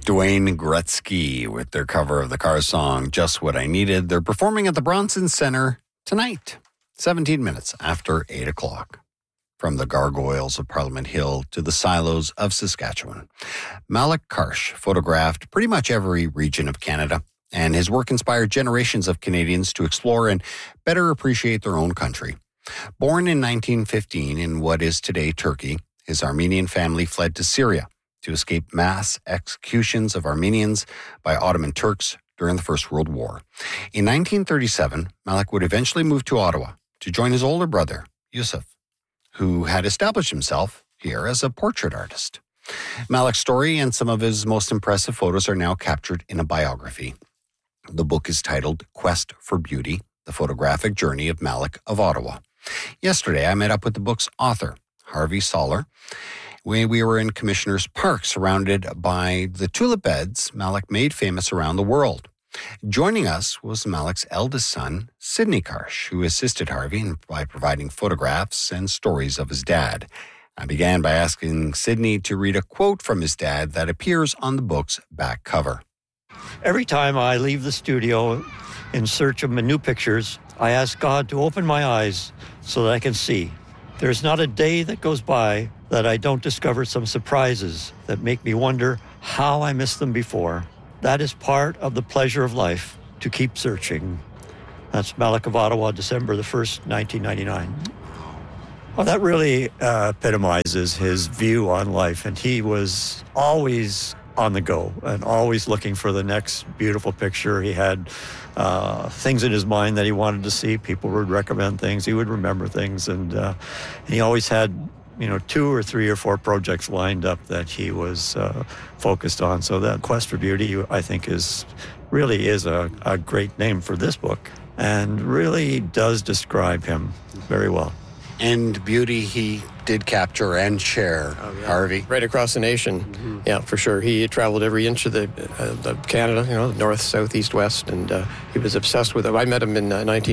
Dwayne Gretzky with their cover of the Cars song, Just What I Needed. They're performing at the Bronson Centre tonight, 17 minutes after 8 o'clock. From the gargoyles of Parliament Hill to the silos of Saskatchewan, Malik Karsh photographed pretty much every region of Canada, and his work inspired generations of Canadians to explore and better appreciate their own country. Born in 1915 in what is today Turkey, his Armenian family fled to Syria to escape mass executions of Armenians by Ottoman Turks during the First World War. In 1937, Malik would eventually move to Ottawa to join his older brother, Yusuf, who had established himself here as a portrait artist. Malik's story and some of his most impressive photos are now captured in a biography. The book is titled Quest for Beauty, The Photographic Journey of Malik of Ottawa. Yesterday, I met up with the book's author, Harvey Soller. We were in Commissioner's Park, surrounded by the tulip beds Malik made famous around the world. Joining us was Malik's eldest son, Sidney Karsh, who assisted Harvey by providing photographs and stories of his dad. I began by asking Sidney to read a quote from his dad that appears on the book's back cover. Every time I leave the studio in search of new pictures, I ask God to open my eyes so that I can see. There's not a day that goes by that I don't discover some surprises that make me wonder how I missed them before. That is part of the pleasure of life, to keep searching. That's Malik of Ottawa, December the 1st, 1999. Well, that really epitomizes his view on life, and he was always on the go and always looking for the next beautiful picture. He had things in his mind that he wanted to see. People would recommend things. He would remember things. And he always had, 2 or 3 or 4 projects lined up that he was focused on. So that Quest for Beauty, I think, really is a great name for this book, and really does describe him very well. And beauty he did capture and share, Harvey. Right across the nation. Mm-hmm. Yeah, for sure. He traveled every inch of the Canada, north, south, east, west, and he was obsessed with it. I met him in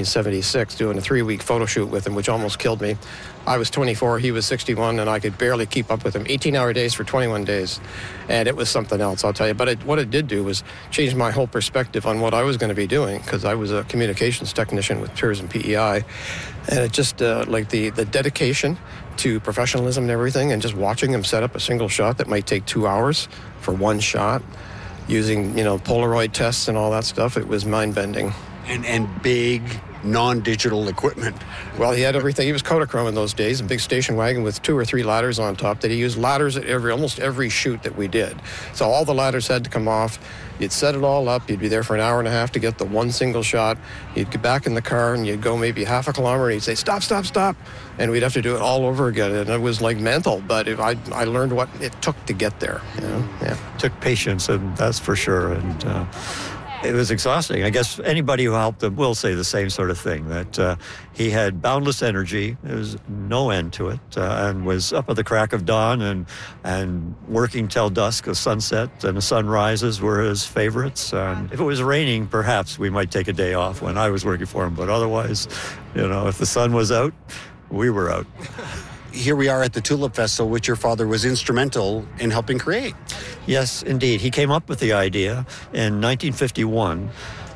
1976 doing a 3-week photo shoot with him, which almost killed me. I was 24, he was 61, and I could barely keep up with him. 18-hour days for 21 days, and it was something else, I'll tell you. But what it did do was change my whole perspective on what I was going to be doing, because I was a communications technician with Piers and PEI, and it just, the dedication to professionalism and everything, and just watching him set up a single shot that might take 2 hours for one shot, using, Polaroid tests and all that stuff, it was mind-bending. And big non-digital equipment. Well, he had everything. He was Kodachrome in those days, a big station wagon with 2 or 3 ladders on top that he used ladders at almost every shoot that we did. So all the ladders had to come off. You'd set it all up. You'd be there for an hour and a half to get the one single shot. You'd get back in the car and you'd go maybe half a kilometer and he'd say, stop, stop, stop. And we'd have to do it all over again. And it was like mental, but I learned what it took to get there. Yeah. It took patience, and that's for sure. And it was exhausting. I guess anybody who helped him will say the same sort of thing, that he had boundless energy. There was no end to it, and was up at the crack of dawn and working till dusk. The sunset and the sunrises were his favorites. And if it was raining, perhaps we might take a day off when I was working for him. But otherwise, if the sun was out, we were out. Here we are at the Tulip Festival, which your father was instrumental in helping create. Yes, indeed. He came up with the idea in 1951,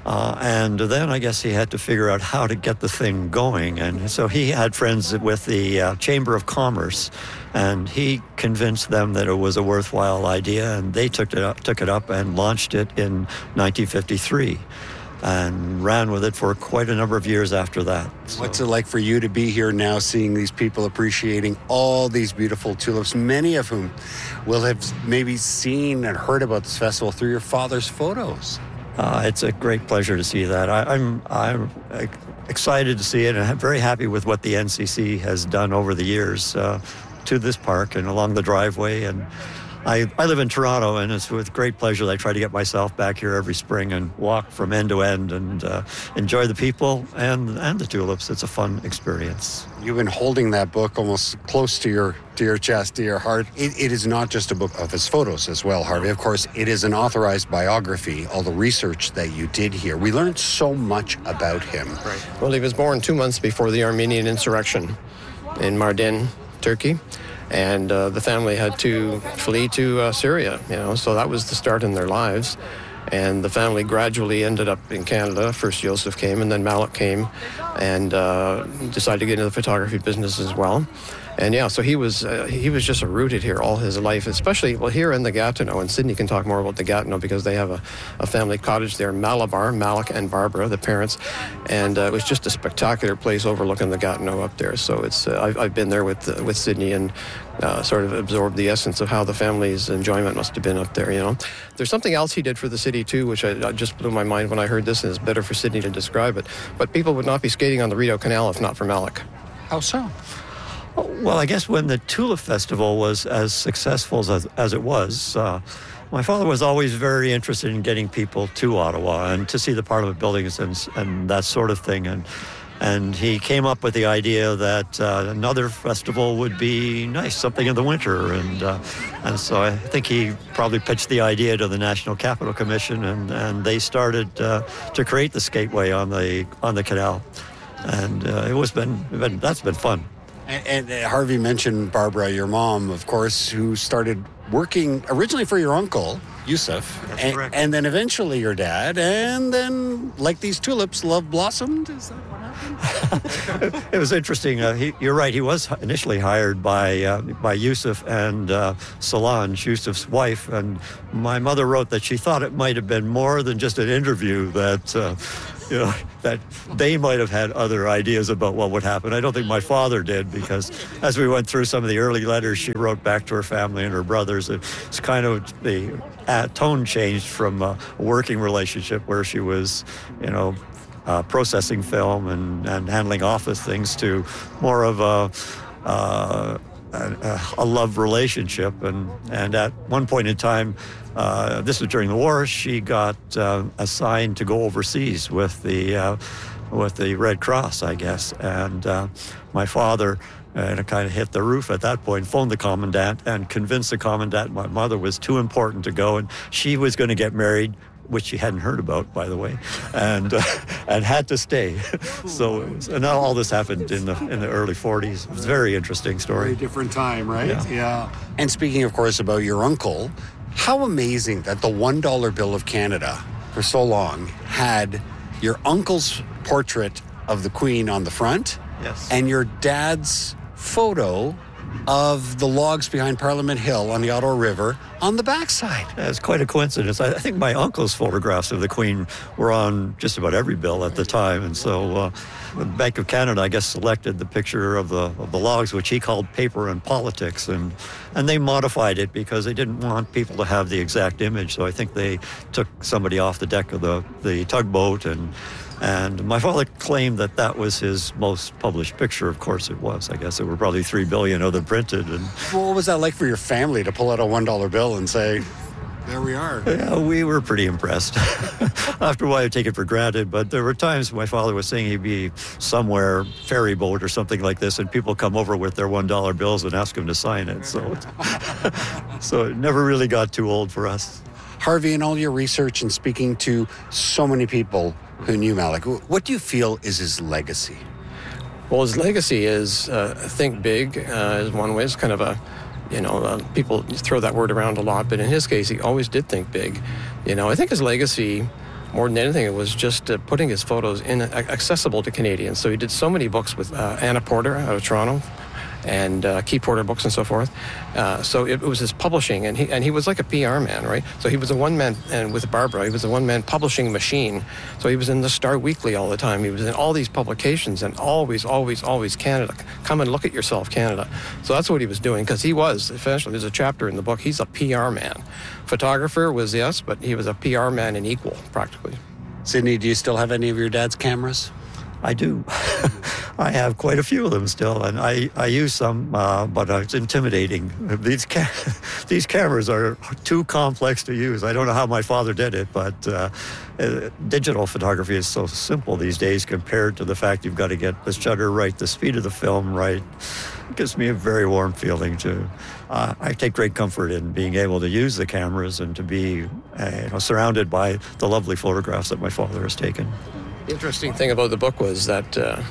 and then I guess he had to figure out how to get the thing going. And so he had friends with the Chamber of Commerce, and he convinced them that it was a worthwhile idea, and they took it up and launched it in 1953. And ran with it for quite a number of years after that. So. What's it like for you to be here now, seeing these people appreciating all these beautiful tulips, many of whom will have maybe seen and heard about this festival through your father's photos? It's a great pleasure to see that. I'm excited to see it, and I'm very happy with what the NCC has done over the years to this park and along the driveway. And I live in Toronto, and it's with great pleasure that I try to get myself back here every spring and walk from end to end and enjoy the people and the tulips. It's a fun experience. You've been holding that book almost close to your chest, to your heart. It is not just a book of his photos as well, Harvey. Of course, it is an authorized biography, all the research that you did here. We learned so much about him. Right. Well, he was born 2 months before the Armenian insurrection in Mardin, Turkey. And the family had to flee to Syria, so that was the start in their lives. And the family gradually ended up in Canada. First Joseph came, and then Malik came, and decided to get into the photography business as well. And yeah, so he was just rooted here all his life, especially here in the Gatineau. And Sydney can talk more about the Gatineau because they have a family cottage there, Malabar, Malik and Barbara, the parents, and it was just a spectacular place overlooking the Gatineau up there. So it's I've been there with Sydney and sort of absorbed the essence of how the family's enjoyment must have been up there. There's something else he did for the city too, which I just blew my mind when I heard this, and it's better for Sydney to describe it. But people would not be skating on the Rideau Canal if not for Malik. How so? Well, I guess when the Tulip Festival was as successful as it was, my father was always very interested in getting people to Ottawa and to see the Parliament buildings and that sort of thing. And he came up with the idea that another festival would be nice, something in the winter. And so I think he probably pitched the idea to the National Capital Commission, and they started to create the skateway on the canal. And that's been fun. And Harvey mentioned Barbara, your mom, of course, who started working originally for your uncle, Yusuf, and then eventually your dad, and then, like these tulips, love blossomed? Is that what happened? It was interesting. You're right, he was initially hired by Yusuf and Solange, Yusuf's wife, and my mother wrote that she thought it might have been more than just an interview, that they might have had other ideas about what would happen. I don't think my father did, because as we went through some of the early letters she wrote back to her family and her brothers, it's kind of the tone changed from a working relationship where she was, processing film and handling office things to more of a love relationship. And at one point in time, this was during the war, she got assigned to go overseas with the Red Cross, I guess. And my father kind of hit the roof at that point, phoned the commandant and convinced the commandant my mother was too important to go, and she was going to get married, which she hadn't heard about, by the way, and had to stay. So and all this happened in the early 40s. It was a very interesting story. Very different time, right? Yeah. And speaking, of course, about your uncle, how amazing that the $1 bill of Canada for so long had your uncle's portrait of the Queen on the front, yes, and your dad's photo of the logs behind Parliament Hill on the Ottawa River on the backside. It's quite a coincidence. I think my uncle's photographs of the Queen were on just about every bill at the time, and so the Bank of Canada, I guess, selected the picture of the logs, which he called Paper and Politics, and they modified it because they didn't want people to have the exact image. So I think they took somebody off the deck of the tugboat, and my father claimed that was his most published picture. Of course it was. I guess there were probably 3 billion of them printed. And what was that like for your family to pull out a $1 bill and say, there we are? Yeah, we were pretty impressed. After a while, I take it for granted, but there were times my father was saying he'd be somewhere, ferry boat or something like this, and people come over with their $1 bills and ask him to sign it. So it never really got too old for us. Harvey, in all your research and speaking to so many people who knew Malik, what do you feel is his legacy? Well, his legacy is think big, is one way. It's kind of people throw that word around a lot, but in his case, he always did think big. I think his legacy, more than anything, it was just putting his photos accessible to Canadians. So he did so many books with Anna Porter out of Toronto, and Key Porter Books and so forth. So it was his publishing, and he was like a PR man, right? So he was a one-man, and with Barbara, he was a one-man publishing machine. So he was in the Star Weekly all the time. He was in all these publications, and always Canada. Come and look at yourself, Canada. So that's what he was doing, because he was, essentially, there's a chapter in the book, he's a PR man. Photographer was, yes, but he was a PR man in equal, practically. Sydney, do you still have any of your dad's cameras? I do. I have quite a few of them still, and I use some, but it's intimidating. These cameras are too complex to use. I don't know how my father did it, but digital photography is so simple these days compared to the fact you've got to get the shutter right, the speed of the film right. It gives me a very warm feeling I take great comfort in being able to use the cameras and to be surrounded by the lovely photographs that my father has taken. The interesting thing about the book was that,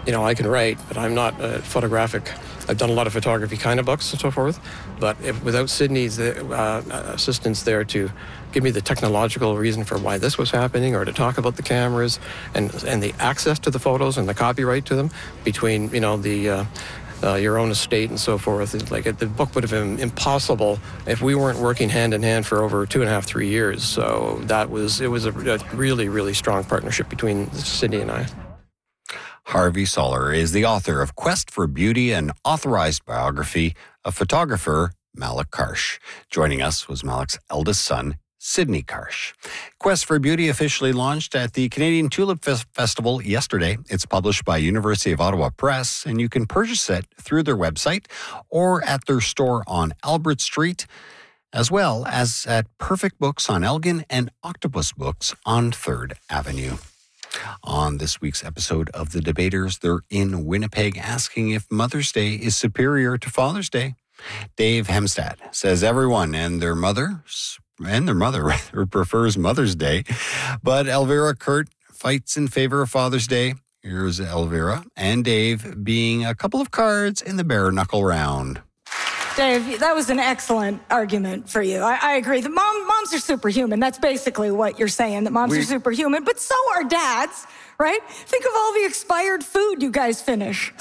I can write, but I'm not photographic. I've done a lot of photography kind of books and so forth, but without Sydney's assistance there to give me the technological reason for why this was happening, or to talk about the cameras and the access to the photos and the copyright to them between, your own estate and so forth. The book would have been impossible if we weren't working hand in hand for over 2.5, 3 years. So it was a really, really strong partnership between Sydney and I. Harvey Soller is the author of Quest for Beauty, an authorized biography of photographer Malik Karsh. Joining us was Malik's eldest son, Sydney Karsh. Quest for Beauty officially launched at the Canadian Tulip Festival yesterday. It's published by University of Ottawa Press, and you can purchase it through their website or at their store on Albert Street, as well as at Perfect Books on Elgin and Octopus Books on 3rd Avenue. On this week's episode of The Debaters, they're in Winnipeg asking if Mother's Day is superior to Father's Day. Dave Hemstad says everyone and their mother prefers Mother's Day, but Elvira Kurt fights in favor of Father's Day. Here's Elvira and Dave being a couple of cards in the bare knuckle round. Dave, that was an excellent argument for you. I agree that moms are superhuman. That's basically what you're saying, that moms are superhuman, but so are dads, right? Think of all the expired food you guys finish.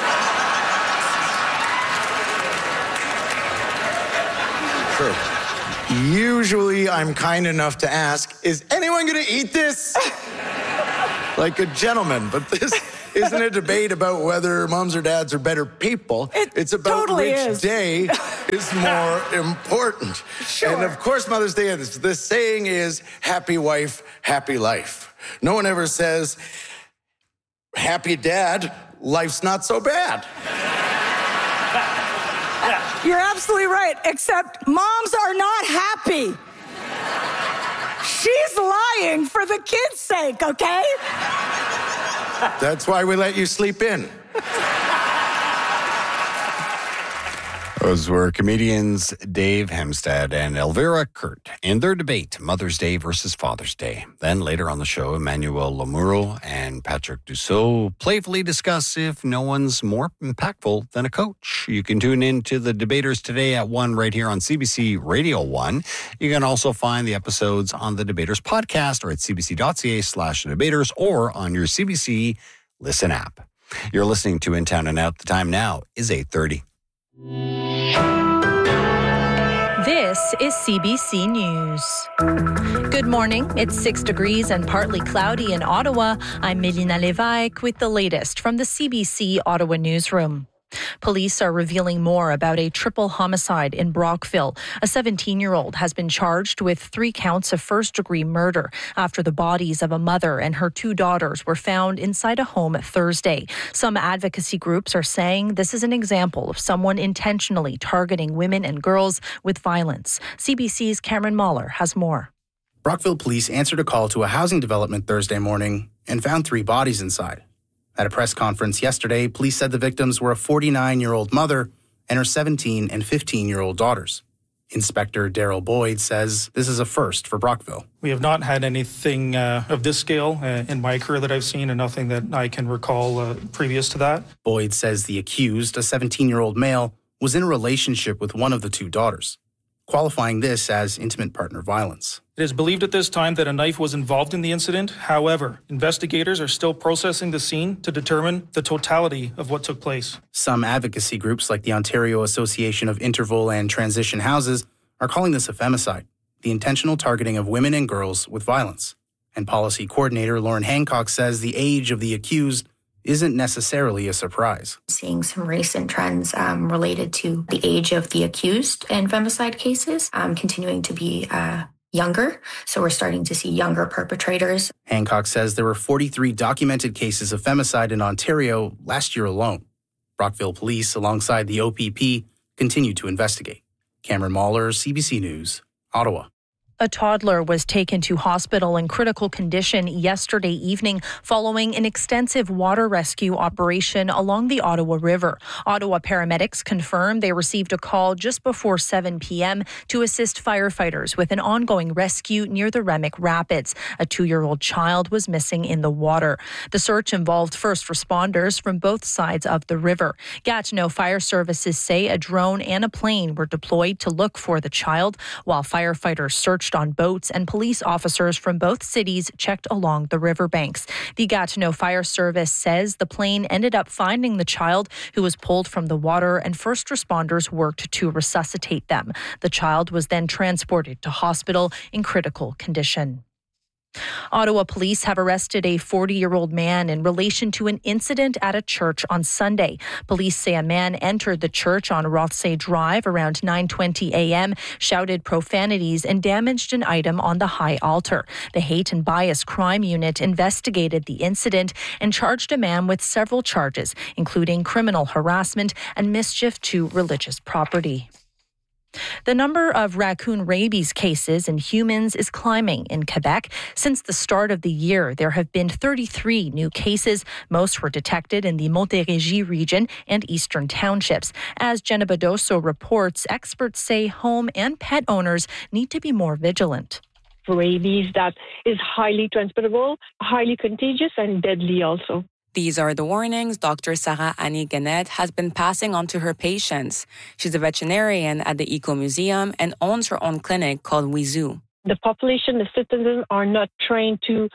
Sure. Usually I'm kind enough to ask, is anyone going to eat this? Like a gentleman, but this isn't a debate about whether moms or dads are better people. It's about totally which day is more important. Sure. And of course, Mother's Day, the saying is, happy wife, happy life. No one ever says, happy dad, life's not so bad. You're absolutely right, except moms are not happy. She's lying for the kids' sake, okay? That's why we let you sleep in. Those were comedians Dave Hemstad and Elvira Kurt in their debate, Mother's Day versus Father's Day. Then later on the show, Emmanuel Lamuro and Patrick Dussault playfully discuss if no one's more impactful than a coach. You can tune in to the Debaters today at 1 right here on CBC Radio 1. You can also find the episodes on the Debaters podcast or at cbc.ca/debaters or on your CBC Listen app. You're listening to In Town and Out. The time now is 8:30. This is CBC News. Good morning. It's 6 degrees and partly cloudy in Ottawa. I'm Mélina Lévesque with the latest from the CBC Ottawa newsroom. Police are revealing more about a triple homicide in Brockville. A 17-year-old has been charged with 3 counts of first-degree murder after the bodies of a mother and her 2 daughters were found inside a home Thursday. Some advocacy groups are saying this is an example of someone intentionally targeting women and girls with violence. CBC's Cameron Mahler has more. Brockville police answered a call to a housing development Thursday morning and found 3 bodies inside. At a press conference yesterday, police said the victims were a 49-year-old mother and her 17 and 15-year-old daughters. Inspector Daryl Boyd says this is a first for Brockville. We have not had anything of this scale in my career that I've seen, and nothing that I can recall previous to that. Boyd says the accused, a 17-year-old male, was in a relationship with one of the 2 daughters, qualifying this as intimate partner violence. It is believed at this time that a knife was involved in the incident. However, investigators are still processing the scene to determine the totality of what took place. Some advocacy groups like the Ontario Association of Interval and Transition Houses are calling this a femicide, the intentional targeting of women and girls with violence. And policy coordinator Lauren Hancock says the age of the accused isn't necessarily a surprise. Seeing some recent trends related to the age of the accused in femicide cases continuing to be younger. So we're starting to see younger perpetrators. Hancock says there were 43 documented cases of femicide in Ontario last year alone. Brockville police, alongside the OPP, continue to investigate. Cameron Mahler, CBC News, Ottawa. A toddler was taken to hospital in critical condition yesterday evening following an extensive water rescue operation along the Ottawa River. Ottawa paramedics confirmed they received a call just before 7 p.m. to assist firefighters with an ongoing rescue near the Remick Rapids. A 2-year-old child was missing in the water. The search involved first responders from both sides of the river. Gatineau Fire Services say a drone and a plane were deployed to look for the child, while firefighters searched on boats and police officers from both cities checked along the riverbanks. The Gatineau Fire Service says the plane ended up finding the child, who was pulled from the water, and first responders worked to resuscitate them. The child was then transported to hospital in critical condition. Ottawa police have arrested a 40-year-old man in relation to an incident at a church on Sunday. Police say a man entered the church on Rothsay Drive around 9:20 a.m., shouted profanities, and damaged an item on the high altar. The Hate and Bias Crime Unit investigated the incident and charged a man with several charges, including criminal harassment and mischief to religious property. The number of raccoon rabies cases in humans is climbing in Quebec. Since the start of the year, there have been 33 new cases. Most were detected in the Montérégie region and eastern townships. As Jenna Badoso reports, experts say home and pet owners need to be more vigilant. Rabies that is highly transmittable, highly contagious, and deadly also. These are the warnings Dr. Sarah Annie Gannett has been passing on to her patients. She's a veterinarian at the Eco Museum and owns her own clinic called Wizoo. The population, the citizens are not trained to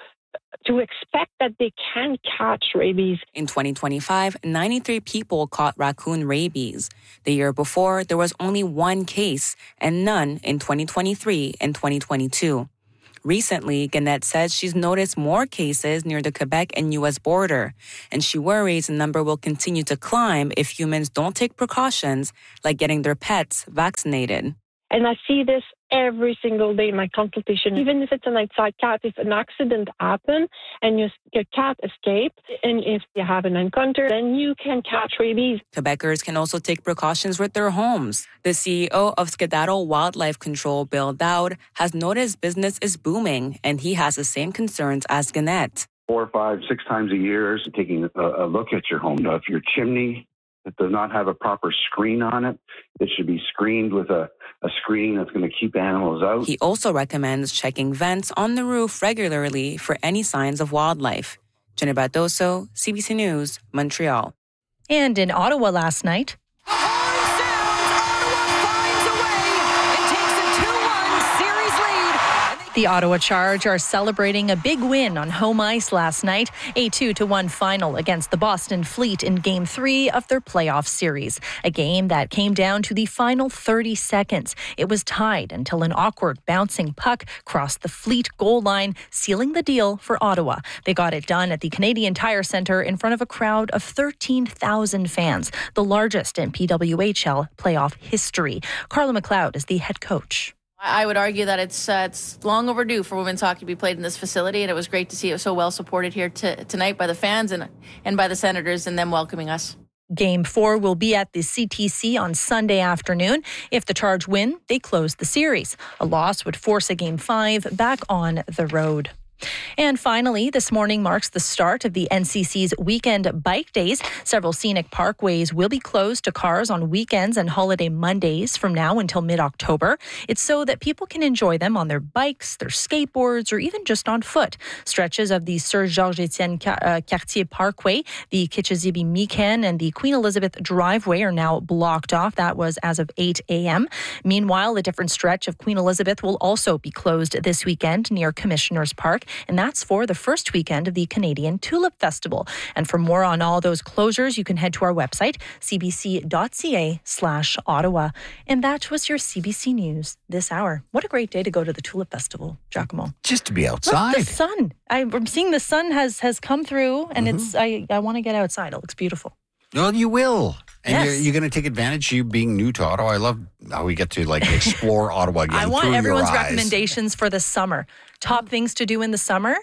expect that they can catch rabies. In 2025, 93 people caught raccoon rabies. The year before, there was only 1 case and none in 2023 and 2022. Recently, Gannett says she's noticed more cases near the Quebec and U.S. border, and she worries the number will continue to climb if humans don't take precautions like getting their pets vaccinated. And I see this every single day in my consultation. Even if it's an outside cat, if an accident happens and your cat escapes, and if you have an encounter, then you can catch rabies. Quebecers can also take precautions with their homes. The CEO of Skedaddle Wildlife Control, Bill Dowd, has noticed business is booming, and he has the same concerns as Gannett. 4, 5, 6 times a year, taking a look at your home. If your chimney that does not have a proper screen on it, it should be screened with a screen that's going to keep animals out. He also recommends checking vents on the roof regularly for any signs of wildlife. Jenna Badoso, CBC News, Montreal. And in Ottawa last night, the Ottawa Charge are celebrating a big win on home ice last night, a 2-1 final against the Boston Fleet in Game 3 of their playoff series, a game that came down to the final 30 seconds. It was tied until an awkward bouncing puck crossed the Fleet goal line, sealing the deal for Ottawa. They got it done at the Canadian Tire Centre in front of a crowd of 13,000 fans, the largest in PWHL playoff history. Carla McLeod is the head coach. I would argue that it's long overdue for women's hockey to be played in this facility, and it was great to see it so well supported here tonight by the fans and by the Senators and them welcoming us. Game 4 will be at the CTC on Sunday afternoon. If the Charge win, they close the series. A loss would force a Game 5 back on the road. And finally, this morning marks the start of the NCC's weekend bike days. Several scenic parkways will be closed to cars on weekends and holiday Mondays from now until mid-October. It's so that people can enjoy them on their bikes, their skateboards, or even just on foot. Stretches of the Sir Georges-Étienne Cartier Parkway, the Kitchissippi-Meekan, and the Queen Elizabeth Driveway are now blocked off. That was as of 8 a.m. Meanwhile, a different stretch of Queen Elizabeth will also be closed this weekend near Commissioners Park, and that's for the first weekend of the Canadian Tulip Festival. And for more on all those closures, you can head to our website, cbc.ca/Ottawa. And that was your CBC News this hour. What a great day to go to the Tulip Festival, Giacomo. Just to be outside. Look, the sun. I'm seeing the sun has come through, and I want to get outside. It looks beautiful. Well, you will. And yes. you're going to take advantage, you being new to Ottawa. I love how we get to explore Ottawa again. I want through everyone's your eyes. recommendations for the summer. Top things to do in the summer.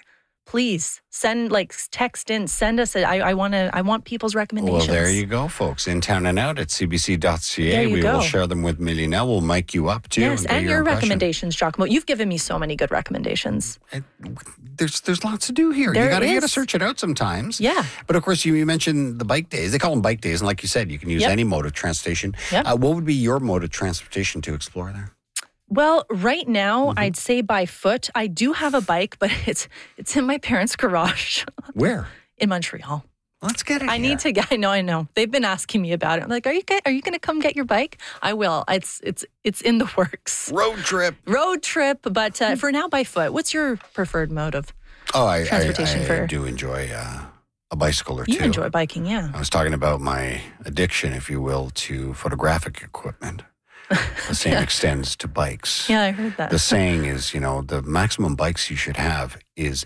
please text in, send us. I want people's recommendations. Well, there you go, folks. In town and out at cbc.ca. We will share them with Millie. We'll mic you up too. Yes, and your recommendations, Giacomo. You've given me so many good recommendations. There's lots to do here. You got to search it out sometimes. Yeah. But of course, you mentioned the bike days. They call them bike days, and like you said, you can use any mode of transportation. Yep. What would be your mode of transportation to explore there? Well, right now, I'd say by foot. I do have a bike, but it's in my parents' garage. Where? In Montreal. Let's get it. I need to get. I know. They've been asking me about it. I'm like, are you going to come get your bike? I will. It's in the works. Road trip. But for now, by foot. What's your preferred mode of transportation? I do enjoy a bicycle or two. You enjoy biking, yeah. I was talking about my addiction, if you will, to photographic equipment. The same extends to bikes. Yeah, I heard that. The saying is, the maximum bikes you should have is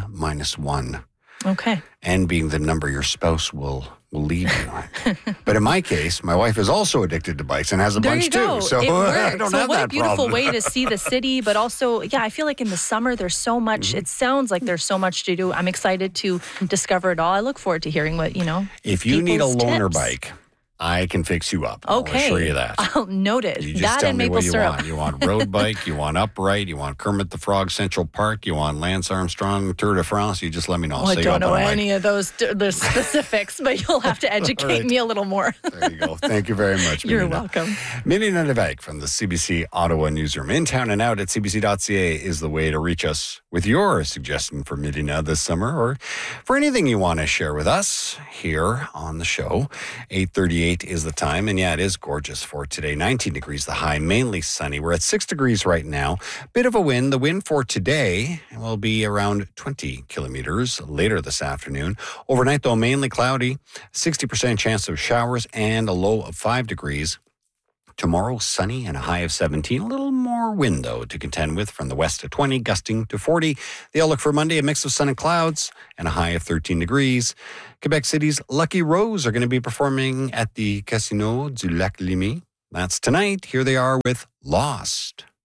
N-1. Okay. N being the number your spouse will lead you. But in my case, my wife is also addicted to bikes and has a bunch too. So I don't have that problem. What a beautiful way to see the city. But also, I feel like in the summer, there's so much. It sounds like there's so much to do. I'm excited to discover it all. I look forward to hearing what, If you need a loaner tips. bike, I can fix you up. Okay. I'll show you that. I'll note it. You just that tell and me maple what you syrup. want. You want road bike, you want upright, you want Kermit the Frog Central Park, you want Lance Armstrong Tour de France. You just let me know. I don't know any of those the specifics, but you'll have to educate me a little more. There you go. Thank you very much. You're welcome. Millie Levesque from the CBC Ottawa newsroom. In town and out at cbc.ca is the way to reach us with your suggestion for Millie this summer, or for anything you want to share with us here on the show. 8:38 is the time, and it is gorgeous for today. 19 degrees the high, mainly sunny. We're at 6 degrees right now. Bit of a wind. The wind for today will be around 20 kilometers later this afternoon. Overnight, though, mainly cloudy, 60% chance of showers, and a low of 5 degrees. Tomorrow, sunny and a high of 17. A little more wind, though, to contend with from the west to 20, gusting to 40. The outlook for Monday, a mix of sun and clouds and a high of 13 degrees. Quebec City's Lucky Rose are going to be performing at the Casino du Lac Lémy. That's tonight. Here they are with Lost.